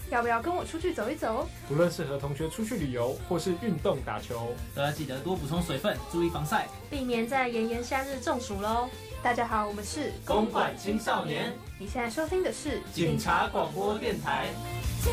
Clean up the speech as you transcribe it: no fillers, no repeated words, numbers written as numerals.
要不要跟我出去走一走？ 不论是和同学出去旅游，或是运动打球， 都要记得多补充水分，注意防晒， 避免在炎炎夏日中暑喽。大家好，我们是公馆青少年。 你现在收听的是警察广播电台。